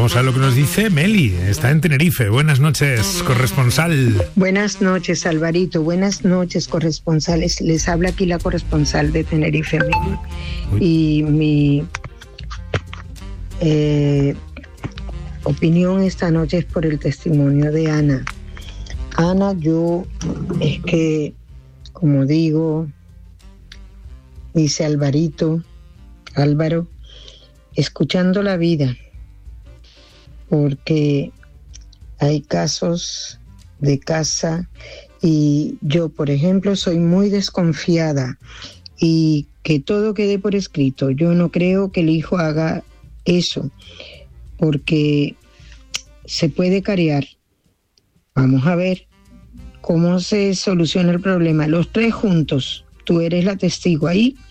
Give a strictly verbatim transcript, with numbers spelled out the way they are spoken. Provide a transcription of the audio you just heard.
Vamos a lo que nos dice Meli, está en Tenerife. Buenas noches, corresponsal. Buenas noches, Alvarito. Buenas noches, corresponsales. Les habla aquí la corresponsal de Tenerife, Meli. Uy. Y mi eh, opinión esta noche es por el testimonio de Ana. Ana, yo es que, como digo, dice Alvarito, Álvaro, escuchando la vida, porque hay casos de casa y yo, por ejemplo, soy muy desconfiada y que todo quede por escrito. Yo no creo que el hijo haga eso, porque se puede carear. Vamos a ver cómo se soluciona el problema. Los tres juntos, tú eres la testigo ahí,